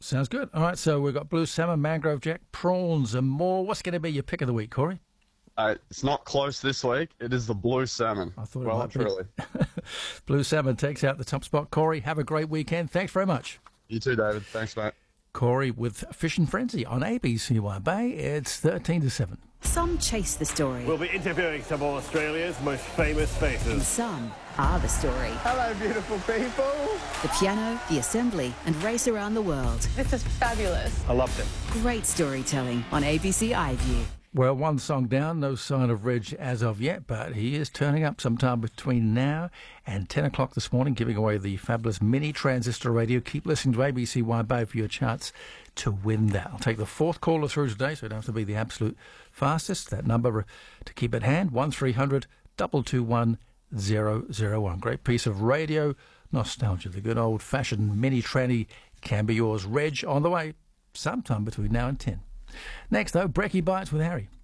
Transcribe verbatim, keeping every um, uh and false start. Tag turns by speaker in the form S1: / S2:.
S1: Sounds good. All right, so we've got blue salmon, mangrove jack, prawns and more. What's going to be your pick of the week, Corey?
S2: Uh, it's not close this week. It is the blue salmon.
S1: I thought it
S2: well
S1: might
S2: and
S1: be.
S2: truly.
S1: Blue salmon takes out the top spot. Corey, have a great weekend. Thanks very much.
S2: You too, David. Thanks, mate.
S1: Corey with Fish and Frenzy on A B C Y Bay. It's thirteen to seven.
S3: Some chase the story.
S4: We'll be interviewing some of Australia's most famous
S3: And
S4: faces.
S3: some are the story.
S5: Hello, beautiful people.
S3: The piano, the assembly, and race around the world.
S6: This is fabulous.
S4: I loved it.
S3: Great storytelling on A B C iView.
S1: Well, one song down, no sign of Reg as of yet, but he is turning up sometime between now and ten o'clock this morning, giving away the fabulous mini transistor radio. Keep listening to A B C Y Bay for your chance to win that. I'll take the fourth caller through today, so it don't have to be the absolute fastest. That number to keep at hand, one three hundred two two one zero zero one. Great piece of radio nostalgia. The good old-fashioned mini tranny can be yours. Reg on the way sometime between now and ten. Next, though, Brekkie Bites with Harry.